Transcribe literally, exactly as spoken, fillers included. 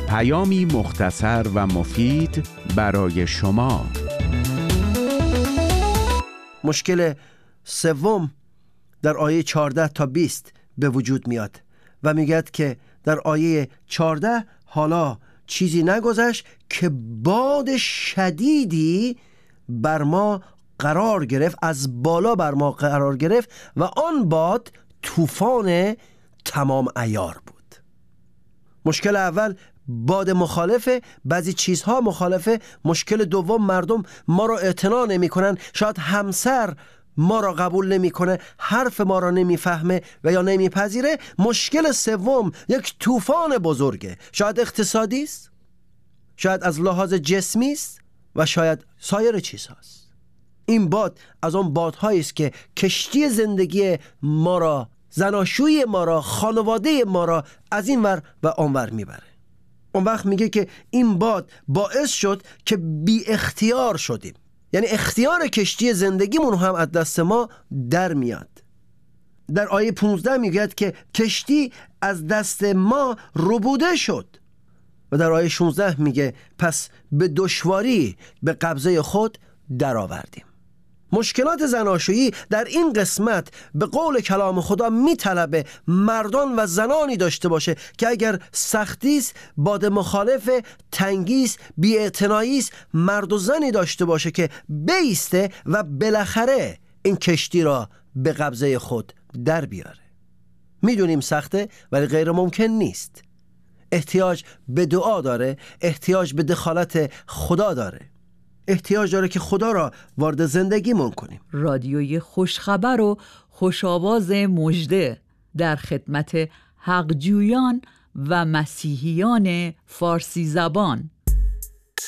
پیامی مختصر و مفید برای شما. مشکل سوم در آیه چهارده تا بیست به وجود میاد و میگه که در آیه چهارده حالا چیزی نگذشت که باد شدیدی بر ما قرار گرفت، از بالا بر ما قرار گرفت و آن باد طوفان تمام عیار بود. مشکل اول باد مخالفه، بعضی چیزها مخالفه. مشکل دوم مردم ما را اعتنا نمی کنن. شاید همسر ما را قبول نمی کنه، حرف ما را نمی فهمه و یا نمی پذیره. مشکل سوم یک طوفان بزرگه، شاید اقتصادی است، شاید از لحاظ جسمی است و شاید سایر چیزهاست. این باد از اون بادهایی است که کشتی زندگی ما را، زناشویی ما را، خانواده ما را از این ور و آن ور میبره. اون وقت میگه که این باد باعث شد که بی اختیار شدیم، یعنی اختیار کشتی زندگیمون هم از دست ما در میاد. در آیه پانزده میگه که کشتی از دست ما ربوده شد و در آیه شانزده میگه پس به دشواری به قبضه خود در آوردیم. مشکلات زناشویی در این قسمت به قول کلام خدا میطلبه مردان و زنانی داشته باشه که اگر سختیست، باد مخالف، تنگیست، بی‌اعتناییست، مرد و زنی داشته باشه که بیسته و بالاخره این کشتی را به قبضه خود در بیاره. میدونیم سخته ولی غیر ممکن نیست. احتیاج به دعا داره، احتیاج به دخالت خدا داره، احتیاج داره که خدا را وارد زندگیمون کنیم. رادیوی خوشخبر و خوشاواز مژده در خدمت حقجویان و مسیحیان فارسی زبان.